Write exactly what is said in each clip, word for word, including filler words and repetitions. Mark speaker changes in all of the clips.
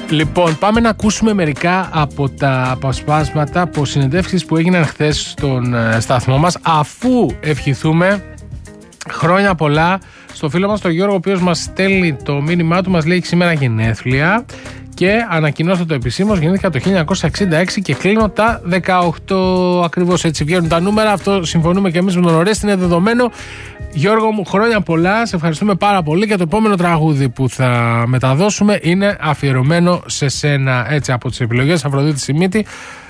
Speaker 1: Λοιπόν, πάμε να ακούσουμε μερικά από τα αποσπάσματα από συνεντεύξεις που έγιναν χθες στον σταθμό μας, αφού ευχηθούμε χρόνια πολλά στο φίλο μας τον Γιώργο, ο οποίος μας στέλνει το μήνυμά του, μας λέει σήμερα γενέθλια και ανακοινώστε το επισήμως, γεννήθηκα το χίλια εννιακόσια εξήντα έξι και κλείνω τα δεκαοκτώ. Ακριβώς έτσι βγαίνουν τα νούμερα, αυτό συμφωνούμε και εμείς με τον Ορέστη, είναι δεδομένο. Γιώργο μου, χρόνια πολλά, σε ευχαριστούμε πάρα πολύ και το επόμενο τραγούδι που θα μεταδώσουμε είναι αφιερωμένο σε σένα, έτσι, από τις επιλογές Αφροδίτη Σιμίτη.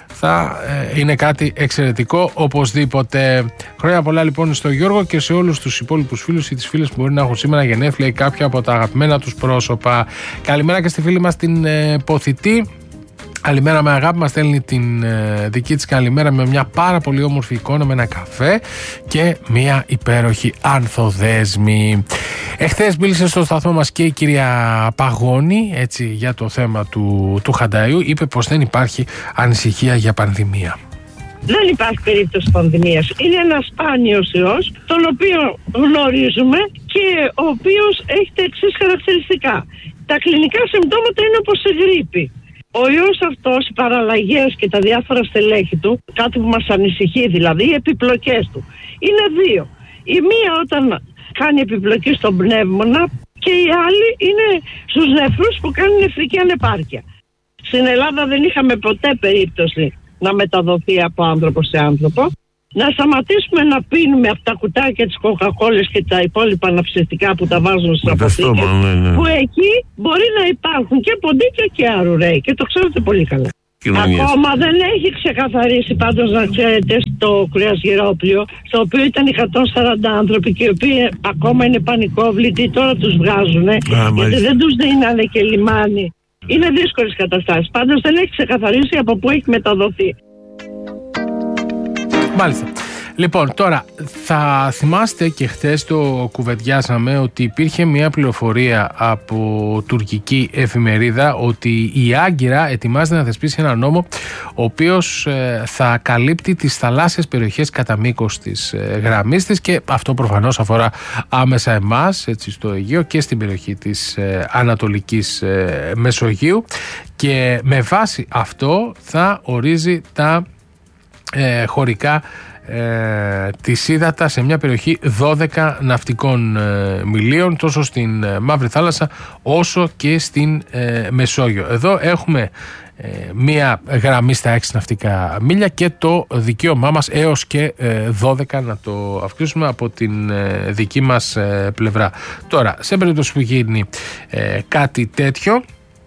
Speaker 1: Θα ε, είναι κάτι εξαιρετικό οπωσδήποτε. Χρόνια πολλά λοιπόν στο Γιώργο και σε όλους τους υπόλοιπους φίλους ή τις φίλες που μπορεί να έχουν σήμερα γενέθλια ή κάποια από τα αγαπημένα τους πρόσωπα. Καλημέρα και στη φίλη μας την ε, Ποθητή. Καλημέρα με αγάπη, μας στέλνει την ε, δική της καλημέρα με μια πάρα πολύ όμορφη εικόνα με ένα καφέ και μια υπέροχη ανθοδέσμη. Εχθές μίλησε στο σταθμό μας και η κυρία Παγώνη, έτσι, για το θέμα του, του Χανταΐου. Είπε πως δεν υπάρχει ανησυχία για πανδημία.
Speaker 2: Δεν υπάρχει περίπτωση πανδημίας. Είναι ένας σπάνιος ιός, τον οποίο γνωρίζουμε και ο οποίος έχει τα εξής χαρακτηριστικά. Τα κλινικά συμπτώματα είναι όπως σε γρίπη. Ο ιός αυτός, οι παραλλαγές και τα διάφορα στελέχη του, κάτι που μας ανησυχεί δηλαδή, οι επιπλοκές του, είναι δύο. Η μία όταν κάνει επιπλοκή στον πνεύμονα και η άλλη είναι στους νεφρούς που κάνουν νεφρική ανεπάρκεια. Στην Ελλάδα δεν είχαμε ποτέ περίπτωση να μεταδοθεί από άνθρωπο σε άνθρωπο. Να σταματήσουμε να πίνουμε από τα κουτάκια της κοκακόλες και τα υπόλοιπα αναψυκτικά που τα βάζουν στις αποθήκες, ναι, ναι. Που εκεί μπορεί να υπάρχουν και ποντίκια και αρουραίοι και το ξέρετε πολύ καλά. Κοινωνίες. Ακόμα δεν έχει ξεκαθαρίσει πάντως, να ξέρετε, στο κρουαζιερόπλοιο, στο οποίο ήταν εκατόν σαράντα άνθρωποι και οι οποίοι ακόμα είναι πανικόβλητοι, τώρα τους βγάζουν γιατί δεν τους δίνανε και λιμάνι. Είναι δύσκολες καταστάσεις. Πάντως δεν έχει ξεκαθαρίσει από πού έχει μεταδοθεί.
Speaker 1: Μάλιστα. Λοιπόν, τώρα θα θυμάστε και χθες το κουβεντιάσαμε ότι υπήρχε μια πληροφορία από τουρκική εφημερίδα ότι η Άγκυρα ετοιμάζεται να θεσπίσει ένα νόμο ο οποίος ε, θα καλύπτει τις θαλάσσιες περιοχές κατά μήκος της ε, γραμμής της και αυτό προφανώς αφορά άμεσα εμάς, έτσι, στο Αιγαίο και στην περιοχή της ε, Ανατολικής ε, Μεσογείου και με βάση αυτό θα ορίζει τα ε, χωρικά Ε, της ύδατα σε μια περιοχή δώδεκα ναυτικών ε, μιλίων τόσο στην ε, Μαύρη Θάλασσα όσο και στην ε, Μεσόγειο. Εδώ έχουμε ε, μια γραμμή στα έξι ναυτικά μίλια και το δικαίωμά μας έως και ε, δώδεκα να το αυξήσουμε από την ε, δική μας ε, πλευρά. Τώρα, σε περίπτωση που γίνει ε, κάτι τέτοιο,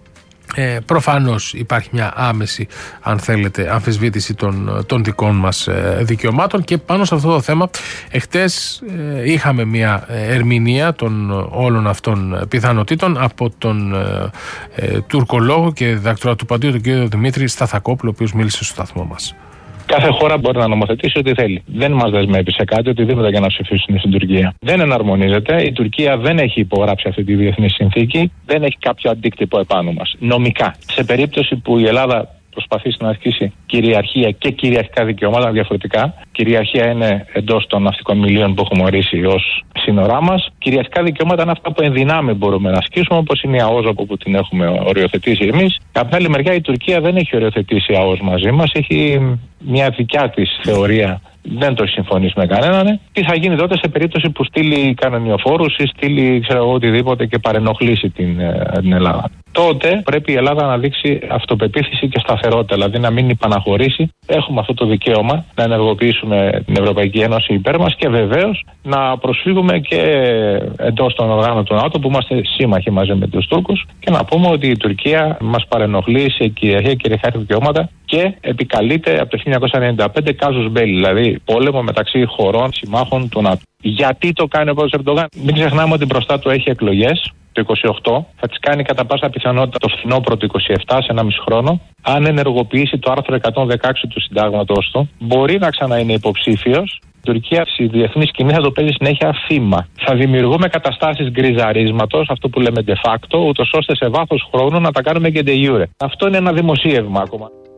Speaker 1: Ε, προφανώς υπάρχει μια άμεση, αν θέλετε, αμφισβήτηση των, των δικών μας ε, δικαιωμάτων και πάνω σε αυτό το θέμα εχθές ε, είχαμε μια ερμηνεία των όλων αυτών πιθανότητων από τον ε, ε, τουρκολόγο και διδακτορά του Παντίου, τον κύριο Δημήτρη Σταθακόπουλο, ο οποίος μίλησε στο σταθμό μας.
Speaker 3: Κάθε χώρα μπορεί να νομοθετήσει ό,τι θέλει. Δεν μας δεσμεύει σε κάτι, οτιδήποτε για να ψηφίσουν στην Τουρκία. Δεν εναρμονίζεται. Η Τουρκία δεν έχει υπογράψει αυτή τη διεθνή συνθήκη. Δεν έχει κάποιο αντίκτυπο επάνω μας. Νομικά. Σε περίπτωση που η Ελλάδα προσπαθήσει να ασκήσει κυριαρχία και κυριαρχικά δικαιώματα διαφορετικά. Κυριαρχία είναι εντός των ναυτικών μιλίων που έχουμε ορίσει ως σύνορά μας. Κυριαρχικά δικαιώματα είναι αυτά που εν δυνάμει μπορούμε να ασκήσουμε, όπως είναι η ΑΟΣ που την έχουμε οριοθετήσει εμείς. Από την άλλη μεριά, η Τουρκία δεν έχει οριοθετήσει ΑΟΣ μαζί μας. Έχει μια δικιά της θεωρία. Δεν το έχει συμφωνήσει με κανέναν. Τι θα γίνει τότε σε περίπτωση που στείλει κανονιοφόρους ή στείλει, ξέρω εγώ, οτιδήποτε και παρενοχλήσει την, την Ελλάδα. Τότε πρέπει η Ελλάδα να δείξει αυτοπεποίθηση και σταθερότητα, δηλαδή να μην υπαναχωρήσει. Έχουμε αυτό το δικαίωμα να ενεργοποιήσουμε την Ευρωπαϊκή Ένωση υπέρ μας και βεβαίως να προσφύγουμε και εντός των οργάνων του ΝΑΤΟ που είμαστε σύμμαχοι μαζί με τους Τούρκους και να πούμε ότι η Τουρκία μας παρενοχλεί σε κυριαρχία και κυριαρχικά δικαιώματα και επικαλείται από το χίλια εννιακόσια ενενήντα πέντε κάζους μπέλι, δηλαδή πόλεμο μεταξύ χωρών συμμάχων του ΝΑΤΟ. Γιατί το κάνει ο πρόεδρος Ερντογάν? Μην ξεχνάμε ότι μπροστά του έχει εκλογές το είκοσι οκτώ, θα τις κάνει κατά πάσα πιθανότητα το φθινόπωρο του είκοσι επτά, σε ένα μισό χρόνο. Αν ενεργοποιήσει το άρθρο εκατόν δεκαέξι του συντάγματος του, μπορεί να ξανά είναι υποψήφιος. Η Τουρκία στη διεθνή σκηνή θα το παίζει συνέχεια θύμα. Θα δημιουργούμε καταστάσεις γκριζαρίσματος, αυτό που λέμε de facto, ούτως ώστε σε βάθος χρόνου να τα κάνουμε και de jure. Αυτό είναι ένα δημοσίευμα ακόμα.